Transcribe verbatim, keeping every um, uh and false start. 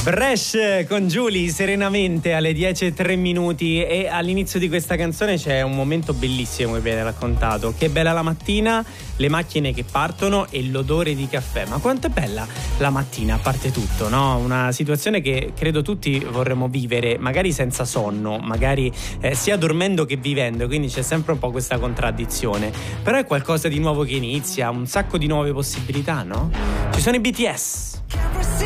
Bresh con Giulia serenamente alle dieci e tre minuti, e all'inizio di questa canzone c'è un momento bellissimo che viene raccontato. Che bella la mattina, le macchine che partono e l'odore di caffè. Ma quanto è bella la mattina, a parte tutto, no? Una situazione che credo tutti vorremmo vivere, magari senza sonno, magari eh, sia dormendo che vivendo, quindi c'è sempre un po' questa contraddizione. Però è qualcosa di nuovo che inizia, un sacco di nuove possibilità, no? Ci sono i B T S.